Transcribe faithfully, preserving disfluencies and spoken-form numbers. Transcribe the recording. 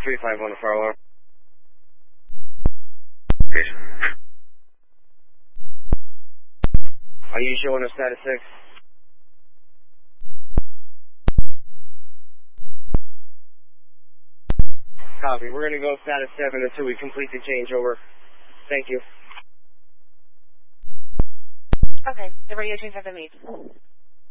three five one to fire alarm. Peace. Are you showing us status six? Copy. We're going to go status seven until we complete the changeover. Thank you. Okay, the radio change has been made.